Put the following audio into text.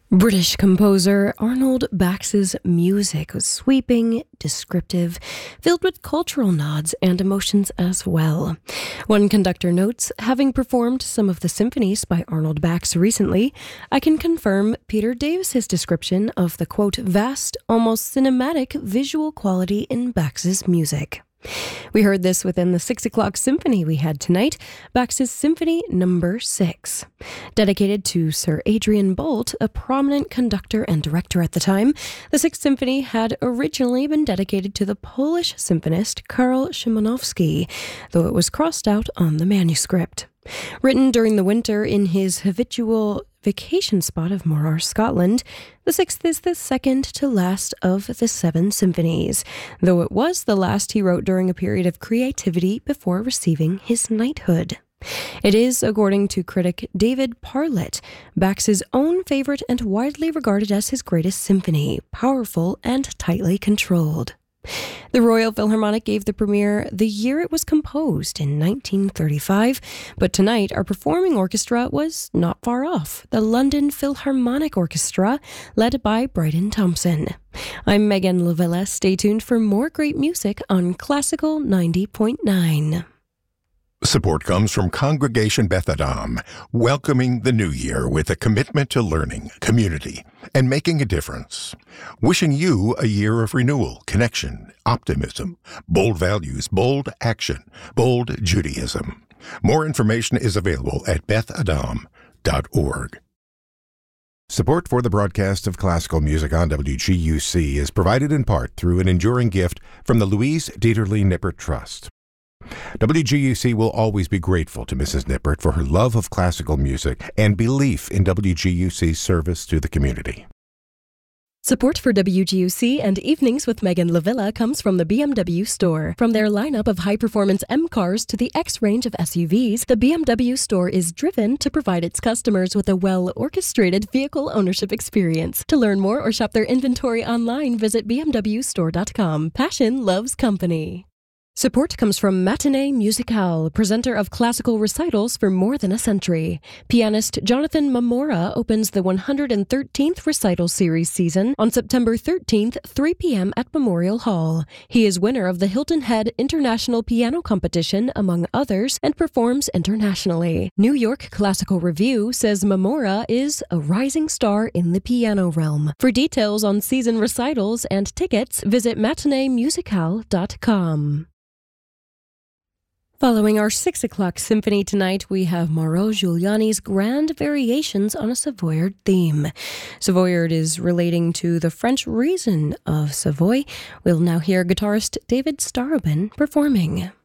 British composer Arnold Bax's music was sweeping, descriptive, filled with cultural nods and emotions as well. One conductor notes, having performed some of the symphonies by Arnold Bax recently, I can confirm Peter Davis's description of the, quote, vast, almost cinematic visual quality in Bax's music. We heard this within the 6 o'clock symphony we had tonight, Bax's Symphony No. 6. Dedicated to Sir Adrian Boult, a prominent conductor and director at the time, the Sixth Symphony had originally been dedicated to the Polish symphonist Karol Szymanowski, though it was crossed out on the manuscript. Written during the winter in his habitual vacation spot of Morar, Scotland, the sixth is the second to last of the 7 symphonies, though it was the last he wrote during a period of creativity before receiving his knighthood. It is, according to critic David Parlett, Bax's own favorite and widely regarded as his greatest symphony, powerful and tightly controlled. The Royal Philharmonic gave the premiere the year it was composed in 1935, but tonight our performing orchestra was not far off, the London Philharmonic Orchestra, led by Bryden Thompson. I'm Megan Lavilla. Stay tuned for more great music on Classical 90.9. Support comes from Congregation Beth Adam, welcoming the new year with a commitment to learning, community, and making a difference. Wishing you a year of renewal, connection, optimism, bold values, bold action, bold Judaism. More information is available at bethadam.org. Support for the broadcast of classical music on WGUC is provided in part through an enduring gift from the Louise Dieterle Nippert Trust. WGUC will always be grateful to Mrs. Nippert for her love of classical music and belief in WGUC's service to the community. Support for WGUC and Evenings with Megan Lavilla comes from the BMW store. From their lineup of high-performance M cars to the X range of SUVs, the BMW store is driven to provide its customers with a well-orchestrated vehicle ownership experience. To learn more or shop their inventory online, visit bmwstore.com. Passion loves company. Support comes from Matinee Musicale, presenter of classical recitals for more than a century. Pianist Jonathan Mamora opens the 113th recital series season on September 13th, 3 p.m. at Memorial Hall. He is winner of the Hilton Head International Piano Competition, among others, and performs internationally. New York Classical Review says Mamora is a rising star in the piano realm. For details on season recitals and tickets, visit matineemusicale.com. Following our 6 o'clock symphony tonight, we have Mauro Giuliani's Grand Variations on a Savoyard theme. Savoyard is relating to the French region of Savoy. We'll now hear guitarist David Starobin performing.